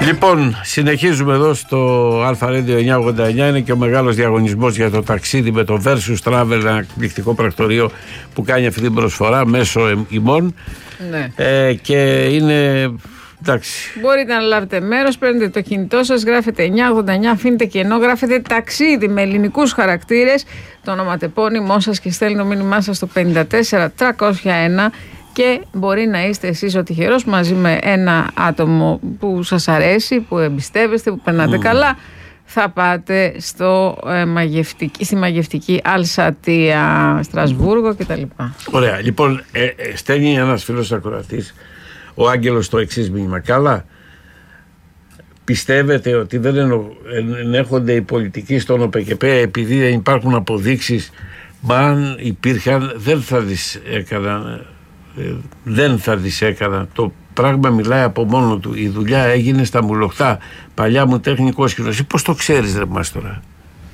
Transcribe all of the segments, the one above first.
Λοιπόν, συνεχίζουμε εδώ στο Αλφα Radio 989. Είναι και ο μεγάλος διαγωνισμός για το ταξίδι με το Versus Travel, ένα εκπληκτικό πρακτορείο που κάνει αυτή την προσφορά μέσω ημών. Ναι. Και είναι... εντάξει. Μπορείτε να λάβετε μέρος, παίρνετε το κινητό σας, γράφετε 989, αφήνετε κενό, γράφετε ταξίδι με ελληνικούς χαρακτήρες, το ονοματεπώνυμό σας και στέλνετε το μήνυμά σας στο 54301. Και μπορεί να είστε εσείς ο τυχερός μαζί με ένα άτομο που σας αρέσει, που εμπιστεύεστε, που περνάτε καλά. Θα πάτε στη μαγευτική Αλσατία, Στρασβούργο κτλ. Ωραία. Λοιπόν, στέλνει ένας φίλος ακροατής, ο Άγγελος, το εξής μήνυμα. Καλά, πιστεύετε ότι δεν ενέχονται οι πολιτικοί στον ΟΠΕΚΕΠΕ επειδή δεν υπάρχουν αποδείξεις? Μα αν υπήρχαν δεν θα τις έκανα. Το πράγμα μιλάει από μόνο του. Η δουλειά έγινε στα μουλοχτά. Παλιά μου τεχνικός χειρός. Πώς το ξέρεις ρε μας τώρα?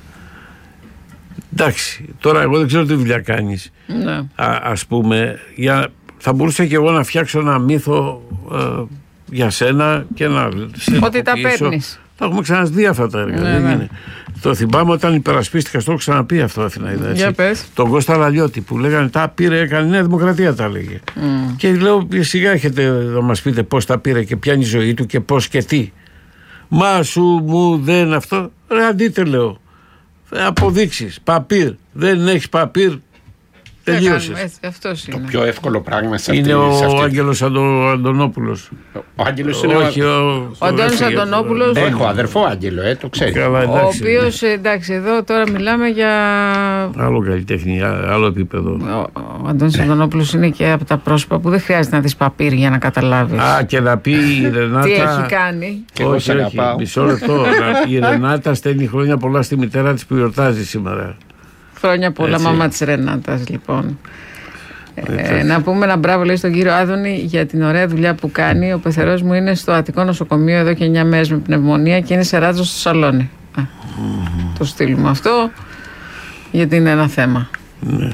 Εντάξει, τώρα εγώ δεν ξέρω τι δουλειά κάνεις. Ναι. Ας πούμε, θα μπορούσα και εγώ να φτιάξω ένα μύθο για σένα και να... Ότι τα παίρνεις. Τα έχουμε ξαναδεί αυτά τα έργα. Ναι. Το θυμάμαι όταν υπερασπίστηκα, στο έχω ξαναπεί αυτό, Αθηναίδα. Για πες. Τον Κώστα Λαλιώτη που λέγανε τα πήρε, έκανε Νέα Δημοκρατία, τα έλεγε. Και λέω, σιγά έχετε να μας πείτε πώς τα πήρε και ποια είναι η ζωή του και πώς και τι. Μα σου μου δεν αυτό. Ρε αντίτε, λέω. Αποδείξεις. Παπύρ. Δεν έχεις παπύρ. Τελείωσες. Το πιο εύκολο πράγμα σε αυτή. Είναι ο Άγγελος Αντωνόπουλος. Ο Άγγελος είναι ο Αντώνης Αντωνόπουλος. Έχω αδερφό Άγγελο, το ξέρει. Ο οποίος, εντάξει, εδώ τώρα μιλάμε για άλλο καλλιτέχνη, άλλο επίπεδο. Ο Αντώνης Αντωνόπουλος είναι και από τα πρόσωπα που δεν χρειάζεται να δεις παπύρ για να καταλάβεις. Και να πει η Ρενάτα. Τι έχει κάνει. Όχι, μισό λεπτό. Η Ρενάτα στέλνει χρόνια πολλά στη μητέρα της που γιορτάζει σήμερα. Χρόνια πολλά, μαμά της Ρενάτας, λοιπόν. Να πούμε ένα μπράβο, λέει, στον κύριο Άδωνη για την ωραία δουλειά που κάνει. Ο πεθερός μου είναι στο Αττικό νοσοκομείο εδώ και 9 μέρες με πνευμονία και είναι σε ράτζο στο σαλόνι. Το στείλουμε αυτό, γιατί είναι ένα θέμα. Ναι.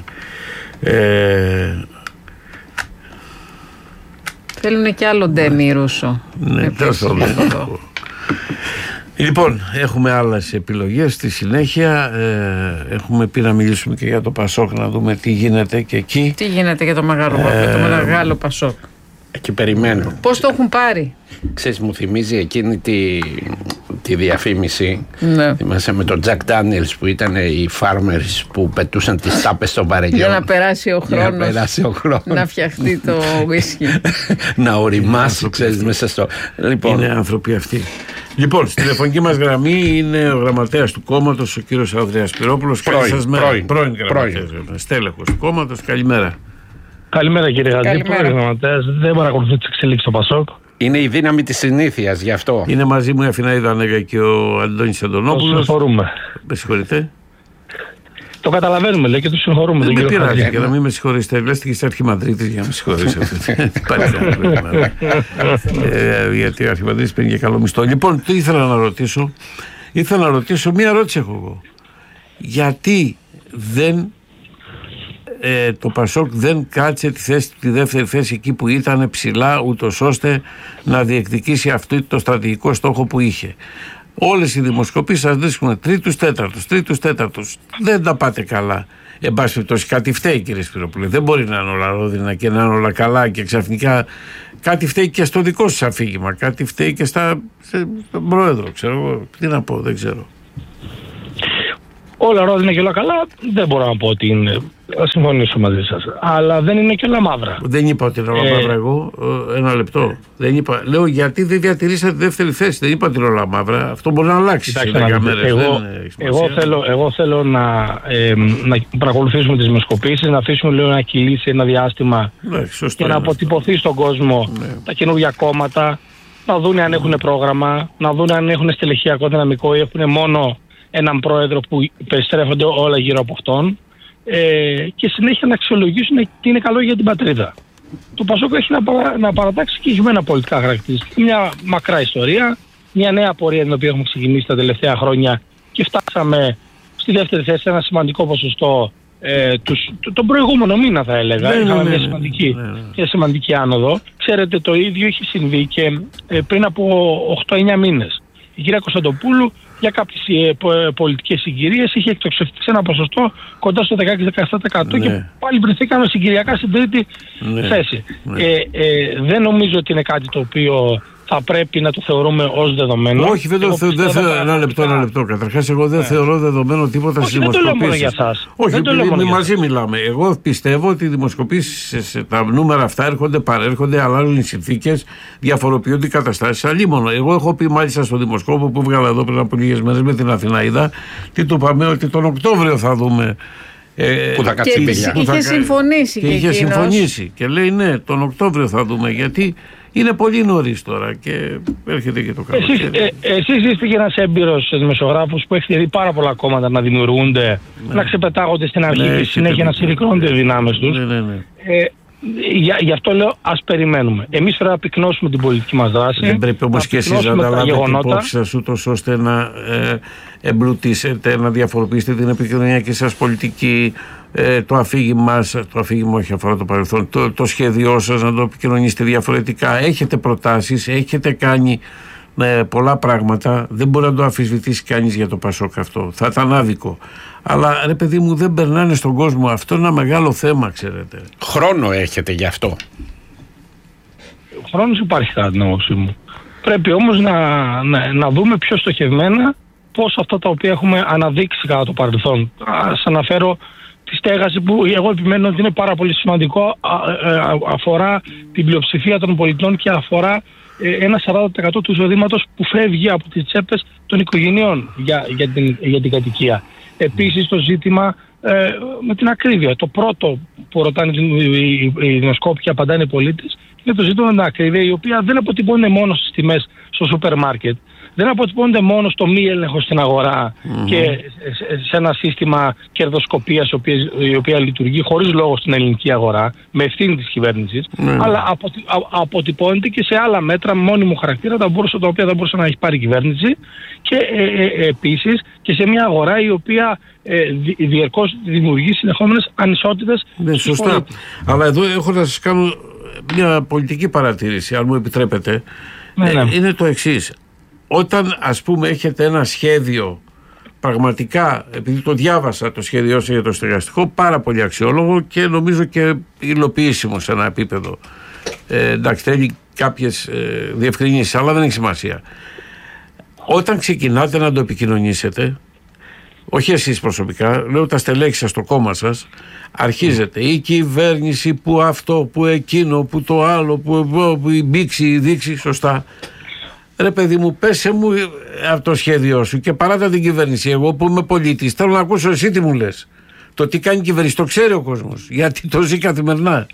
Θέλουν και άλλο Ντέμι Ρούσο. Ναι, τόσο. Λοιπόν, έχουμε άλλες επιλογές στη συνέχεια. Έχουμε πει να μιλήσουμε και για το Πασόκ, να δούμε τι γίνεται και εκεί. Τι γίνεται για το μεγάλο Πασόκ? Εκεί περιμένω. Πώς το έχουν πάρει? Ξέρεις, μου θυμίζει εκείνη τη διαφήμιση. Ναι. Θυμάσαι με τον Τζακ Ντάνιελς που ήταν οι farmers που πετούσαν τις τάπες στο βαρελιό. Για να περάσει ο χρόνος. Να φτιαχτεί το whisky. Να οριμάσει, ξέρεις, μέσα στο... Λοιπόν, είναι άνθρωποι αυτοί. Λοιπόν, στη τηλεφωνική μας γραμμή είναι ο γραμματέας του κόμματος, ο κύριος Ανδρέας Σπυρόπουλος. Πρώην γραμματέας, στέλεχος του κόμματος. Καλημέρα. Καλημέρα κύριε Χατζή, πρώην γραμματέας. Δεν παρακολουθεί τις εξελίξεις στο Πασόκ. Είναι η δύναμη της συνήθειας, γι' αυτό. Είναι μαζί μου η Αθηναίδα Ανέγα και ο Αντώνης Αντωνόπουλος. Το συγχωρούμε. Με συγχωρείτε. Το καταλαβαίνουμε, λέει, και το συγχωρούμε. Δεν πειράζει και να μην με συγχωρήσετε. Βλέστε και στην Αρχιμανδρίτης για να με συγχωρήσετε. Γιατί ο Αρχιμανδρίτης παίρνει και καλό μισθό. Λοιπόν, τι ήθελα να ρωτήσω? Ήθελα να ρωτήσω, μία ερώτηση έχω εγώ. Γιατί το Πασόκ δεν κάτσε τη δεύτερη θέση εκεί που ήταν ψηλά, ούτως ώστε να διεκδικήσει αυτό το στρατηγικό στόχο που είχε? Όλες οι δημοσκοπήσεις σας βρίσκουν τρίτους, τέταρτους. Δεν τα πάτε καλά. Εν πάση περιπτώσει, κάτι φταίει, κύριε Σπυρόπουλε. Δεν μπορεί να είναι όλα ρόδινα και να είναι όλα καλά και ξαφνικά κάτι φταίει και στο δικό σας αφήγημα. Κάτι φταίει και στον πρόεδρο. Ξέρω εγώ. Τι να πω, δεν ξέρω. Όλα ρόδινα και όλα καλά, δεν μπορώ να πω ότι είναι. Θα συμφωνήσω μαζί σας. Αλλά δεν είναι και όλα μαύρα. Δεν είπα ότι είναι όλα μαύρα εγώ. Ένα λεπτό. Δεν είπα. Λέω γιατί δεν διατηρήσατε τη δεύτερη θέση. Δεν είπα ότι είναι όλα μαύρα. Αυτό μπορεί να αλλάξει σε 10 μέρες. Εγώ θέλω να παρακολουθήσουμε τις δημοσκοπήσεις, να αφήσουμε λίγο να κυλήσει ένα διάστημα και να αποτυπωθεί στον κόσμο τα καινούργια κόμματα, να δουν αν έχουν πρόγραμμα, να δουν αν έχουν στελεχειακό δυναμικό ή έχουν μόνο έναν πρόεδρο που περιστρέφονται όλα γύρω από αυτόν, και συνέχεια να αξιολογήσουν τι είναι καλό για την πατρίδα. Το Πασόκ έχει να παρατάξει συγκεκριμένα πολιτικά χαρακτηριστικά. Μια μακρά ιστορία, μια νέα πορεία την οποία έχουμε ξεκινήσει τα τελευταία χρόνια και φτάσαμε στη δεύτερη θέση, ένα σημαντικό ποσοστό τον προηγούμενο μήνα, θα έλεγα. Είχαμε μια σημαντική άνοδο. Ξέρετε, το ίδιο έχει συμβεί και πριν από 8-9 μήνες. Η κυρία Κωνσταντοπούλου για κάποιες πολιτικές συγκυρίες είχε εκτοξευτεί σε ένα ποσοστό κοντά στο 16-17% και πάλι βρεθήκαμε συγκυριακά στην τρίτη θέση. Δεν νομίζω ότι είναι κάτι το οποίο θα πρέπει να το θεωρούμε ως δεδομένο. Όχι, δεν το θεωρώ. Ένα λεπτό. Καταρχάς, εγώ δεν θεωρώ δεδομένο τίποτα στις δημοσκοπήσεις. Δεν το λέω μόνο για εσάς. Όχι, επειδή μαζί μιλάμε. Εγώ πιστεύω ότι οι δημοσκοπήσεις, τα νούμερα αυτά παρέρχονται, αλλάζουν οι συνθήκες, διαφοροποιούνται οι καταστάσεις. Αλλήμωνο. Εγώ έχω πει μάλιστα στο δημοσκόπο που βγάλα εδώ πριν από λίγες μέρες με την Αθηναίδα, τι του είπαμε, ότι τον Οκτώβριο θα δούμε. Που θα κάτσει και είχε συμφωνήσει και είχε συμφωνήσει και λέει ναι, τον Οκτώβριο θα δούμε, γιατί είναι πολύ νωρίς τώρα και έρχεται και το καλοκαίρι. Εσείς είστε και ένας έμπειρος δημοσιογράφος που έχετε δει πάρα πολλά κόμματα να δημιουργούνται, να ξεπετάγονται στην αρχή και συνέχεια να συρρικνώνται οι δυνάμεις τους. Γι' αυτό λέω, ας περιμένουμε. Εμείς πρέπει να πυκνώσουμε την πολιτική μας δράση. Δεν πρέπει όμως και εσείς να αναλάβετε υπόψη σας ούτως ώστε να εμπλουτίσετε, να διαφοροποιήσετε την επικοινωνιακή σας πολιτική, το αφήγημα όχι αφορά το παρελθόν, το σχέδιό σας να το επικοινωνήσετε διαφορετικά. Έχετε προτάσεις, έχετε κάνει πολλά πράγματα, δεν μπορεί να το αμφισβητήσει κανείς για το Πασόκ αυτό. Θα ήταν άδικο. Αλλά ρε παιδί μου, δεν περνάνε στον κόσμο. Αυτό είναι ένα μεγάλο θέμα, ξέρετε. Χρόνο έχετε γι' αυτό. Χρόνος υπάρχει κατά την άποψή μου. Πρέπει όμως να δούμε πιο στοχευμένα πώς αυτά τα οποία έχουμε αναδείξει κατά το παρελθόν. Σας αναφέρω τη στέγαση που εγώ επιμένω ότι είναι πάρα πολύ σημαντικό, αφορά την πλειοψηφία των πολιτών και αφορά ένα 40% του εισοδήματος που φεύγει από τις τσέπες των οικογενειών για την κατοικία. Επίσης το ζήτημα με την ακρίβεια. Το πρώτο που ρωτάνε οι δημοσκόποι και απαντάνε οι πολίτες είναι το ζήτημα με την ακρίβεια, η οποία δεν αποτυπώνεται μόνο στις τιμές στο σούπερ μάρκετ, δεν αποτυπώνεται μόνο στο μη έλεγχο στην αγορά και σε ένα σύστημα κερδοσκοπίας η οποία λειτουργεί χωρίς λόγο στην ελληνική αγορά με ευθύνη της κυβέρνησης, αλλά αποτυπώνεται και σε άλλα μέτρα μόνιμου χαρακτήρα τα οποία θα μπορούσε να έχει πάρει η κυβέρνηση και επίσης και σε μια αγορά η οποία διαρκώς δημιουργεί συνεχόμενες ανισότητες. Ναι, σωστά. Αλλά εδώ έχω να σας κάνω μια πολιτική παρατήρηση, αν μου επιτρέπετε. Είναι το εξής. Όταν ας πούμε έχετε ένα σχέδιο πραγματικά, επειδή το διάβασα το σχέδιό σας για το στεγαστικό, πάρα πολύ αξιόλογο και νομίζω και υλοποιήσιμο σε ένα επίπεδο. Εντάξει, θέλει κάποιες διευκρινήσεις, αλλά δεν έχει σημασία. Όταν ξεκινάτε να το επικοινωνήσετε, όχι εσείς προσωπικά, λέω τα στελέχη σας, το κόμμα σας, αρχίζετε η κυβέρνηση που αυτό, που εκείνο, που το άλλο, που η μπήξη, η δείξη, σωστά. Ρε παιδί μου, πέσε μου από το σχέδιό σου και παράτα την κυβέρνηση. Εγώ που είμαι πολίτης, θέλω να ακούσω εσύ τι μου λες. Το τι κάνει η κυβέρνηση, το ξέρει ο κόσμος, γιατί το ζει καθημερινά.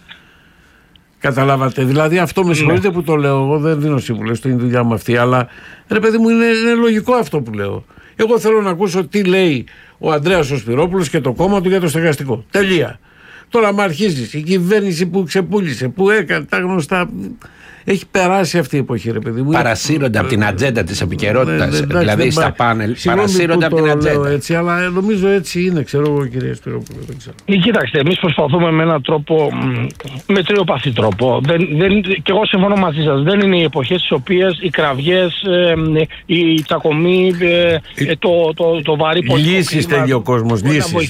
Καταλάβατε. Δηλαδή, αυτό με συγχωρείτε που το λέω. Εγώ δεν δίνω συμβουλές, το είναι η δουλειά μου αυτή. Αλλά ρε παιδί μου, είναι λογικό αυτό που λέω. Εγώ θέλω να ακούσω τι λέει ο Ανδρέας ο Σπυρόπουλος και το κόμμα του για το στεγαστικό. Τελεία. Τώρα, μα αρχίζει η κυβέρνηση που ξεπούλησε, που έκανε τα γνωστά. Έχει περάσει αυτή η εποχή, ρε παιδί μου. Παρασύρονται από την ατζέντα της επικαιρότητας. Δηλαδή στα πάνελ. Παρασύρονται από την ατζέντα. Έτσι, αλλά νομίζω έτσι είναι, ξέρω εγώ, κυρία Σπυρόπουλο. Κοιτάξτε, εμείς προσπαθούμε με έναν τρόπο, με τριοπαθή τρόπο. Και εγώ συμφωνώ μαζί σας. Δεν είναι οι εποχές στις οποίες οι κραυγές, οι τσακωμοί, το βαρύ πολιτικό. Λύσεις θέλει ο κόσμος.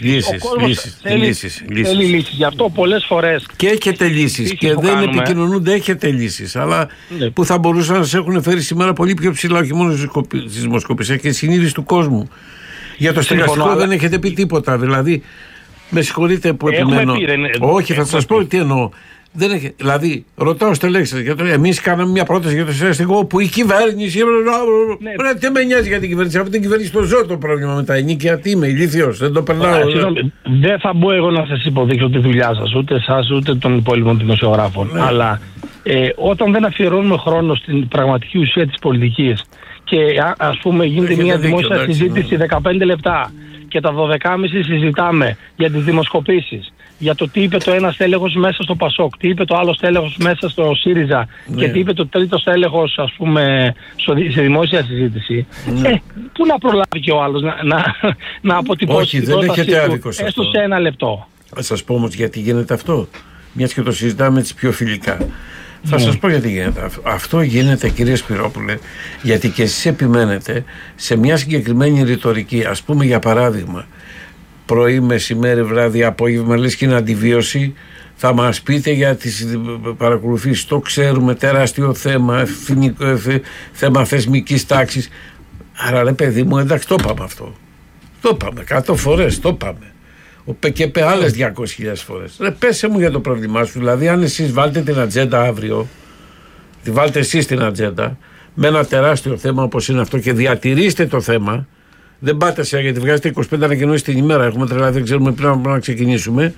Λύσεις. Θέλει λύσεις. Γι' αυτό πολλές φορές. Και έχετε λύσεις. Και δεν επικοινωνούνται, έχετε λύσεις. Αλλά που θα μπορούσαν να σε έχουν φέρει σήμερα πολύ πιο ψηλά, όχι μόνο στις δημοσκοπήσεις, και συνείδηση του κόσμου. Για το στεγαστικό δεν έχετε πει τίποτα. Δηλαδή, με συγχωρείτε που επιμένω. Όχι, θα σας πω τι εννοώ. Δηλαδή, ρωτάω στελέχη σας, εμείς κάναμε μια πρόταση για το στεγαστικό που η κυβέρνηση. Τι με νοιάζει για την κυβέρνηση, αυτή την κυβέρνηση το ζω το πρόβλημα με τα ενίκια. Τι είμαι, ηλίθιος, δεν το περνάω. Δεν θα μπω εγώ να σας υποδείξω τη δουλειά σας, ούτε εσάς ούτε των υπόλοιπων δημοσιογράφων. Αλλά όταν δεν αφιερώνουμε χρόνο στην πραγματική ουσία της πολιτικής και ας πούμε γίνεται μια δημόσια συζήτηση 15 λεπτά και τα 12.30 συζητάμε για τις δημοσκοπήσεις, για το τι είπε το ένα στέλεχος μέσα στο Πασόκ, τι είπε το άλλο στέλεχος μέσα στο ΣΥΡΙΖΑ και τι είπε το τρίτο στέλεχος, ας πούμε, σε δημόσια συζήτηση. πού να προλάβει και ο άλλος να αποτυπώσει την πρόταση του έστω σε ένα λεπτό. Θα σας πω όμως γιατί γίνεται αυτό, μιας και το συζητάμε έτσι πιο φιλικά. Θα σας πω γιατί γίνεται. Αυτό γίνεται, κύριε Σπυρόπουλε, γιατί και εσείς επιμένετε σε μια συγκεκριμένη ρητορική. Ας πούμε, για παράδειγμα, πρωί, μεσημέρι, βράδυ, απόγευμα, λες και είναι αντιβίωση. Θα μας πείτε για τις παρακολουθήσεις. Το ξέρουμε, τεράστιο θέμα, θέμα θεσμικής τάξης. Άρα, ρε παιδί μου, εντάξει, το είπαμε αυτό. Το είπαμε 100 φορές, το είπαμε. Και άλλες 200.000 φορές. Ρε, πέσε μου για το πρόβλημά σου. Δηλαδή, αν εσείς βάλετε την ατζέντα αύριο, τη βάλτε εσείς την ατζέντα, με ένα τεράστιο θέμα όπως είναι αυτό και διατηρήστε το θέμα, δεν πάτε σε, γιατί βγάζετε 25 ανακοινώσεις την ημέρα. Έχουμε τρελά, δεν ξέρουμε πριν να ξεκινήσουμε.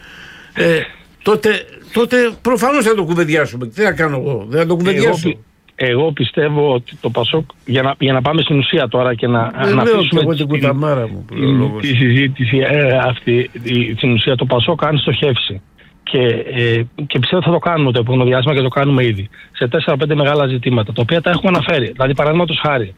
Τότε προφανώς θα το κουβεντιάσουμε. Τι θα κάνω εγώ, δεν θα το κουβεντιάσω. Εγώ πιστεύω ότι το ΠΑΣΟΚ, για να πάμε στην ουσία τώρα και να αφήσουμε τη συζήτηση αυτή, στην ουσία το ΠΑΣΟΚ αν στοχεύσει. Και πιστεύω θα το κάνουμε το επόμενο διάστημα και το κάνουμε ήδη. Σε 4-5 μεγάλα ζητήματα, τα οποία τα έχουμε αναφέρει. Δηλαδή, παραδείγματος χάρη,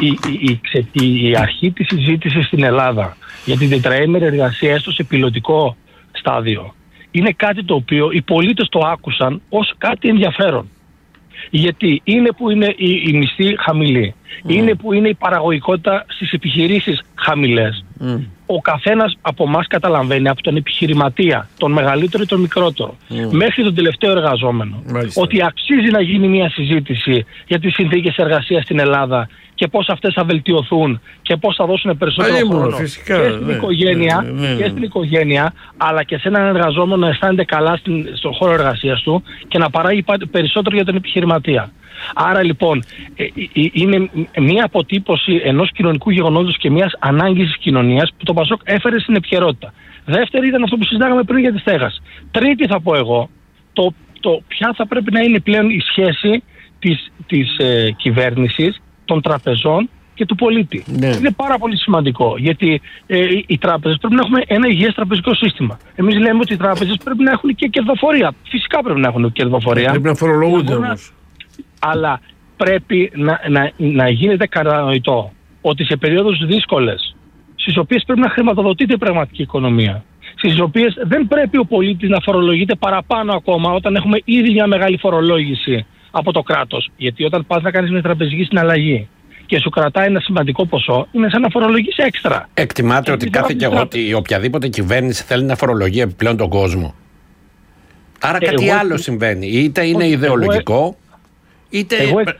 η αρχή της συζήτησης στην Ελλάδα για την τετραήμερη εργασία, έστω σε πιλωτικό στάδιο, είναι κάτι το οποίο οι πολίτες το άκουσαν ως κάτι ενδιαφέρον. Γιατί είναι που είναι η μισθή χαμηλή, είναι που είναι η παραγωγικότητα στις επιχειρήσεις χαμηλές. Ο καθένας από εμάς καταλαβαίνει, από τον επιχειρηματία, τον μεγαλύτερο ή τον μικρότερο, μέχρι τον τελευταίο εργαζόμενο, ότι αξίζει να γίνει μια συζήτηση για τις συνθήκες εργασίας στην Ελλάδα και πώς αυτές θα βελτιωθούν και πώς θα δώσουν περισσότερο χρόνο φυσικά, και στην οικογένεια, αλλά και σε έναν εργαζόμενο να αισθάνεται καλά στον χώρο εργασίας του και να παράγει περισσότερο για τον επιχειρηματία. Άρα λοιπόν είναι μια αποτύπωση ενός κοινωνικού γεγονότος και μιας ανάγκης της κοινωνίας που το ΠΑΣΟΚ έφερε στην επικαιρότητα. Δεύτερη ήταν αυτό που συζητάγαμε πριν για τη στέγαση. Τρίτη θα πω εγώ, ποια θα πρέπει να είναι πλέον η σχέση της κυβέρνησης, των τραπεζών και του πολίτη. Ναι. Είναι πάρα πολύ σημαντικό, γιατί οι τράπεζες πρέπει να έχουμε ένα υγιές τραπεζικό σύστημα. Εμείς λέμε ότι οι τράπεζες πρέπει να έχουν και κερδοφορία. Φυσικά πρέπει να έχουν κερδοφορία. Πρέπει να φορολογούνται όμως. Αλλά πρέπει να γίνεται κατανοητό ότι σε περίοδους δύσκολες, στις οποίες πρέπει να χρηματοδοτείται η πραγματική οικονομία, στις οποίες δεν πρέπει ο πολίτης να φορολογείται παραπάνω ακόμα όταν έχουμε ήδη μια μεγάλη φορολόγηση από το κράτος. Γιατί όταν πας να κάνεις μια τραπεζική συναλλαγή και σου κρατάει ένα σημαντικό ποσό, είναι σαν να φορολογήσει έξτρα. Εκτιμάτε ότι κάθε και ότι οποιαδήποτε κυβέρνηση θέλει να φορολογεί επιπλέον τον κόσμο. Άρα κάτι άλλο συμβαίνει. Είτε είναι ιδεολογικό, είτε.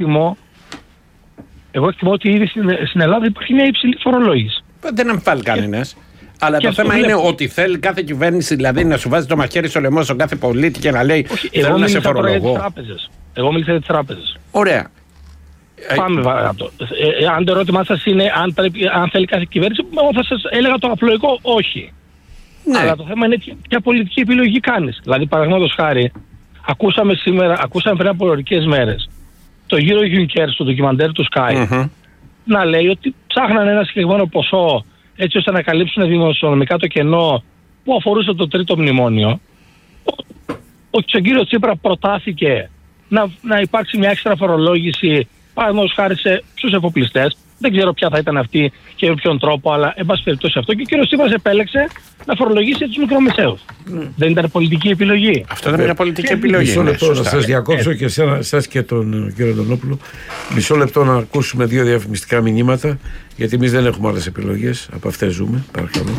Εγώ εκτιμώ ότι ήδη στην Ελλάδα υπάρχει μια υψηλή φορολόγηση. Δεν αμφιβάλλει κανένας. Αλλά το θέμα είναι ότι θέλει κάθε κυβέρνηση δηλαδή να σου βάζει το μαχαίρι στο λαιμό στον κάθε πολίτη και να λέει θέλω να σε φορολογώ. Εγώ μίλησα για τις τράπεζες. Ωραία. Πάμε αυτό. Αν το ερώτημά σας είναι αν θέλει κάθε κυβέρνηση, εγώ θα σας έλεγα το απλοϊκό όχι. Ναι. Αλλά το θέμα είναι ποια πολιτική επιλογή κάνεις. Δηλαδή, παραδείγματος χάρη, ακούσαμε πριν από μερικές μέρες το γύρο Juncker στο ντοκιμαντέρ του Sky να λέει ότι ψάχνανε ένα συγκεκριμένο ποσό έτσι ώστε να καλύψουν δημοσιονομικά το κενό που αφορούσε το τρίτο μνημόνιο. Στον κύριο Τσίπρα προτάθηκε να υπάρξει μια έξτρα φορολόγηση, παραδείγματος χάρη στους εφοπλιστές. Δεν ξέρω ποια θα ήταν αυτή και με ποιον τρόπο, αλλά εν πάση περιπτώσει αυτό. Και ο κύριος Τσίπρας επέλεξε να φορολογήσει τους μικρομεσαίους. Δεν ήταν πολιτική επιλογή. Αυτό δεν είναι πολιτική επιλογή. Μισό λεπτό να σας διακόψω και εσάς και τον κύριο Αντωνόπουλο. Μισό λεπτό να ακούσουμε 2 διαφημιστικά μηνύματα, γιατί εμείς δεν έχουμε άλλες επιλογές. Από αυτές ζούμε. Παρακαλώ.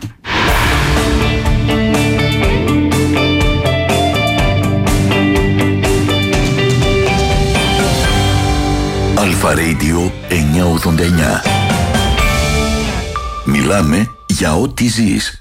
Αλφα Radio 989. Μιλάμε για ό,τι ζεις.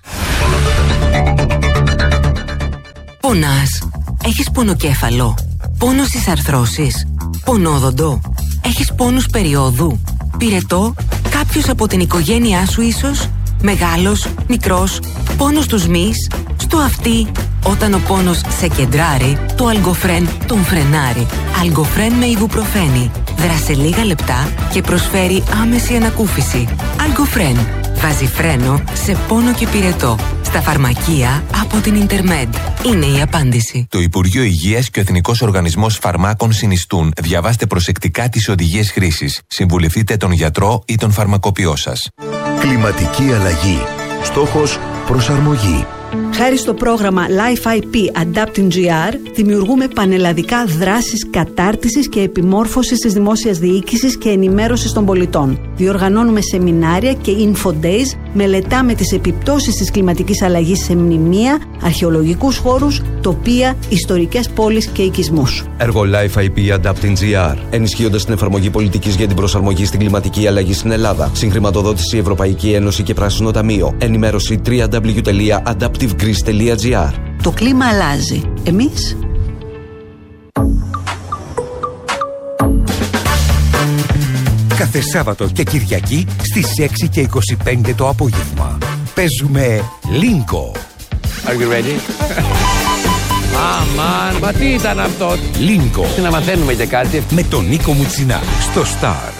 Πονάς? Έχεις πονοκέφαλο? Πόνο στις αρθρώσεις? Πονόδοντο? Έχεις πόνους περιόδου? Πυρετό? Κάποιος από την οικογένειά σου ίσως? Μεγάλος? Μικρός? Πόνος στους μυς? Στο αυτί? Όταν ο πόνος σε κεντράρει, το Αλγκοφρέν τον φρενάρει. Αλγκοφρέν με ιβουπροφένη. Δράσε λίγα λεπτά και προσφέρει άμεση ανακούφιση. Αλγκοφρέν. Βάζει φρένο σε πόνο και πυρετό. Στα φαρμακεία από την Intermed. Είναι η απάντηση. Το Υπουργείο Υγείας και ο Εθνικός Οργανισμός Φαρμάκων συνιστούν. Διαβάστε προσεκτικά τις οδηγίες χρήσης. Συμβουλευτείτε τον γιατρό ή τον φαρμακοποιό σας. Κλιματική αλλαγή. Στόχος προσαρμογή. Χάρη στο πρόγραμμα Life IP Adapting GR, δημιουργούμε πανελλαδικά δράσεις κατάρτισης και επιμόρφωσης της δημόσιας διοίκησης και ενημέρωσης των πολιτών. Διοργανώνουμε σεμινάρια και info days, μελετάμε τις επιπτώσεις της κλιματικής αλλαγής σε μνημεία, αρχαιολογικούς χώρους, τοπία, ιστορικές πόλεις και οικισμούς. Έργο Life IP Adapting GR, ενισχύοντας την εφαρμογή πολιτικής για την προσαρμογή στην κλιματική αλλαγή στην Ελλάδα. Συγχρηματοδότηση Ευρωπαϊκή Ένωση και Πράσινο Ταμείο. Ενημέρωση www.adaptivegreece.gr. Το κλίμα αλλάζει. Εμείς? Κάθε Σάββατο και Κυριακή στις 6 και 25 το απόγευμα. Παίζουμε Lingo. Are you ready? Αμάν, μα τι ήταν αυτό? Lingo. Τι να μαθαίνουμε και κάτι. Με τον Νίκο Μουτσινά στο Star.